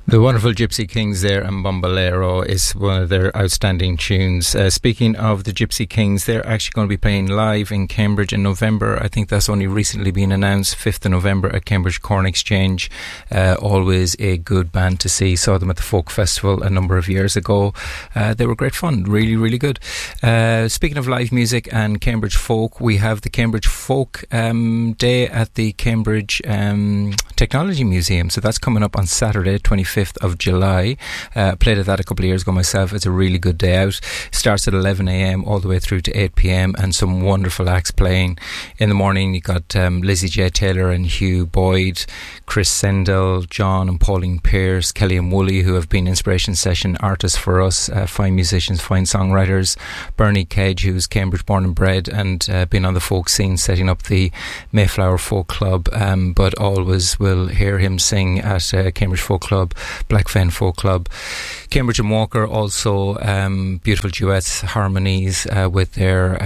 The wonderful Gypsy Kings there, and Bombolero is one of their outstanding tunes. Speaking of the Gypsy Kings, they're actually going to be playing live in Cambridge in November. I think that's only recently been announced, 5th of November at Cambridge Corn Exchange. Always a good band to see. Saw them at the Folk Festival a number of years ago. They were great fun, really, really good. Speaking of live music and Cambridge Folk, we have the Cambridge Folk Day at the Cambridge Technology Museum. So that's coming up on Saturday, 25th of July. Played at that a couple of years ago myself. It's a really good day out. Starts at 11 a.m. all the way through to 8 p.m. and some wonderful acts playing. In the morning you got Lizzie J. Taylor and Hugh Boyd, Chris Sendell, John and Pauline Pierce, Kelly and Woolley, who have been inspiration session artists for us, fine musicians, fine songwriters. Bernie Kedge, who's Cambridge born and bred and been on the folk scene setting up the Mayflower Folk Club, but always will hear him sing at Cambridge Folk Club, Black Fen Folk Club. Cambridge and Walker also beautiful duets, harmonies with their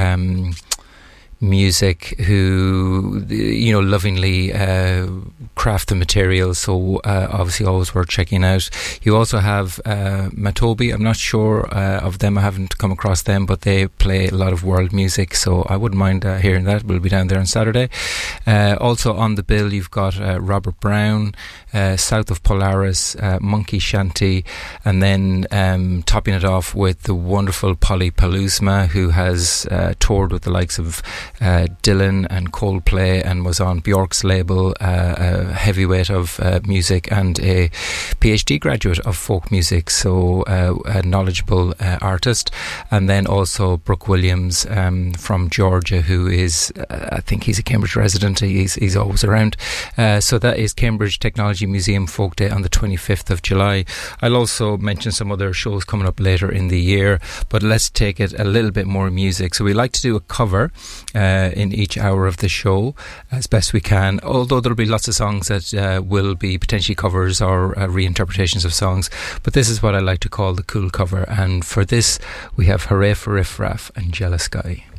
music, who lovingly craft the material, so obviously always worth checking out. You also have Matobi. I'm not sure of them, I haven't come across them, but they play a lot of world music, so I wouldn't mind hearing that. We'll be down there on Saturday. Also on the bill you've got Robert Brown, South of Polaris, Monkey Shanty, and then topping it off with the wonderful Polly Palusma, who has toured with the likes of Dylan and Coldplay and was on Bjork's label, a heavyweight of music and a PhD graduate of folk music, so a knowledgeable artist. And then also Brooke Williams from Georgia, who is I think he's a Cambridge resident, he's always around. So that is Cambridge Technology Museum Folk Day on the 25th of July. I'll also mention some other shows coming up later in the year, but let's take it a little bit more music. So we like to do a cover in each hour of the show as best we can, although there'll be lots of songs that will be potentially covers or reinterpretations of songs, but this is what I like to call the cool cover, and for this we have Hooray for Riff Raff and Jealous Guy.